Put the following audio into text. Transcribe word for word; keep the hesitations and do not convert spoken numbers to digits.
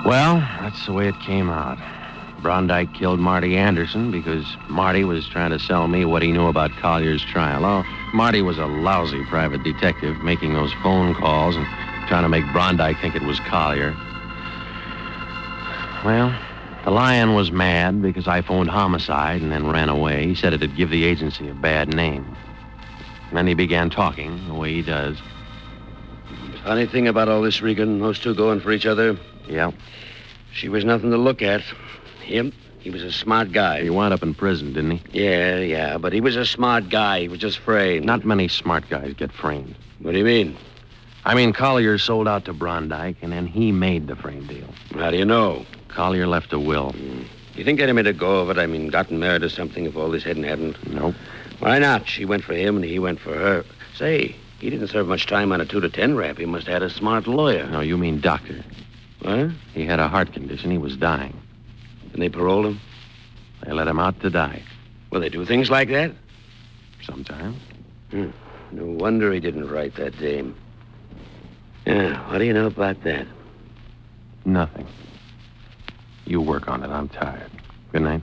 Well, that's the way it came out. Brondike killed Marty Anderson because Marty was trying to sell me what he knew about Collier's trial. Oh, Marty was a lousy private detective, making those phone calls and trying to make Brondike think it was Collier. Well, the Lion was mad because I phoned homicide and then ran away. He said it'd give the agency a bad name. And then he began talking the way he does. Funny thing about all this, Regan, those two going for each other. Yeah. She was nothing to look at. Him, he was a smart guy. He wound up in prison, didn't he? Yeah, yeah, but he was a smart guy. He was just framed. Not many smart guys get framed. What do you mean? I mean, Collier sold out to Brondike, and then he made the frame deal. How do you know? Collier left a will. Mm. You think they'd have made a go of it? I mean, gotten married or something if all this hadn't happened? Nope. Why not? She went for him and he went for her. Say, he didn't serve much time on a two to ten rap. He must have had a smart lawyer. No, you mean doctor. What? He had a heart condition. He was dying. And they paroled him? They let him out to die. Well, they do things like that? Sometimes. Hmm. No wonder he didn't write that dame. Yeah, what do you know about that? Nothing. You work on it. I'm tired. Good night.